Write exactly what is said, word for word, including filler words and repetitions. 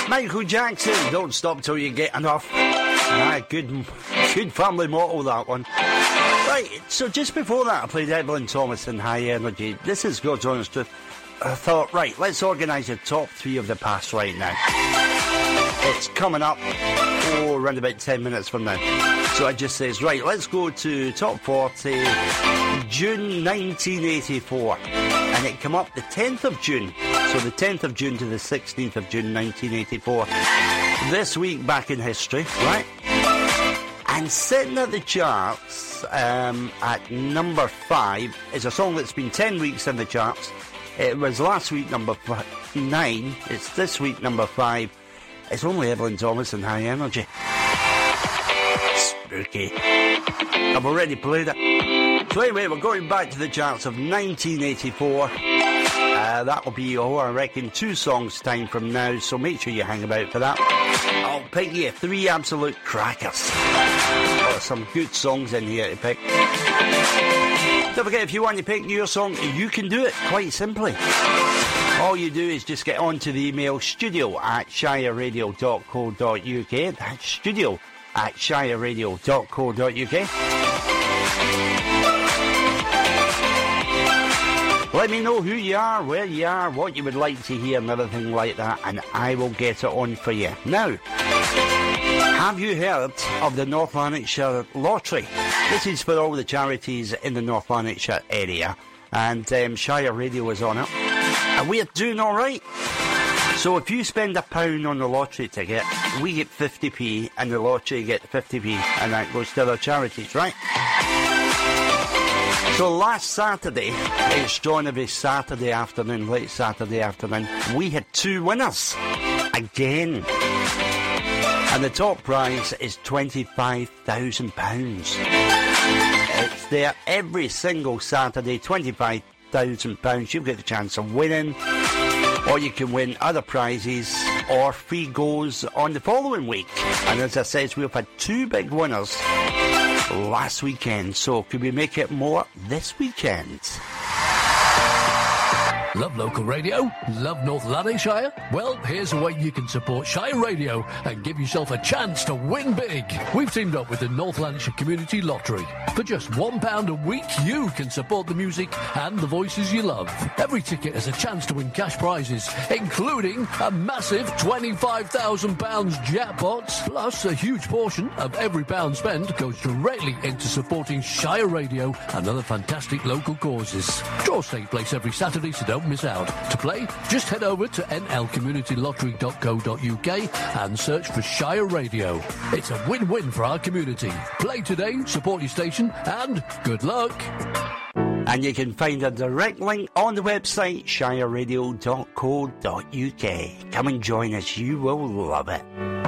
Michael Jackson, don't stop till you get enough. Ah, good, good family motto, that one. Right, so just before that I played Evelyn Thomas and High Energy. This is God's Honest Truth. I thought, right, let's organise the top three of the past right now. It's coming up, oh, around about ten minutes from now. So I just says, right, let's go to top forty, June nineteen eighty-four. And it came up the tenth of June. So the tenth of June to the sixteenth of June nineteen eighty-four. This week back in history, right? And sitting at the charts um, at number five is a song that's been ten weeks in the charts. It was last week number f- nine. It's this week number five. It's only Evelyn Thomas and High Energy. Spooky. I've already played it. So anyway, we're going back to the charts of nineteen eighty-four. Uh, that'll be, oh, I reckon, two songs' time from now, so make sure you hang about for that. I'll pick you three absolute crackers. Oh, some good songs in here to pick. Don't forget, if you want to pick your song, you can do it quite simply. All you do is just get onto the email studio at shire radio dot co dot uk. That's studio at shire radio dot co dot uk. Let me know who you are, where you are, what you would like to hear and everything like that, and I will get it on for you. Now, have you heard of the North Lanarkshire Lottery? This is for all the charities in the North Lanarkshire area, and um, Shire Radio is on it, and we're doing all right. So if you spend a pound on the lottery ticket, we get fifty p, and the lottery get fifty p, and that goes to other charities, right? So last Saturday, it's drawn every Saturday afternoon, late Saturday afternoon, we had two winners, again. And the top prize is twenty-five thousand pounds. It's there every single Saturday, twenty-five thousand pounds. You've got the chance of winning, or you can win other prizes or free goes on the following week. And as I said, we've had two big winners last weekend, so could we make it more this weekend? Love local radio? Love North Lanarkshire? Well, here's a way you can support Shire Radio and give yourself a chance to win big. We've teamed up with the North Lanarkshire Community Lottery. For just one pound a week, you can support the music and the voices you love. Every ticket has a chance to win cash prizes, including a massive twenty-five thousand pounds jackpot. Plus, a huge portion of every pound spent goes directly into supporting Shire Radio and other fantastic local causes. Draws take place every Saturday, so don't miss out. To play, just head over to n l community lottery dot co dot uk and search for Shire Radio. It's a win-win for our community. Play today, support your station, and good luck. And you can find a direct link on the website shire radio dot co dot uk. Come and join us, you will love it.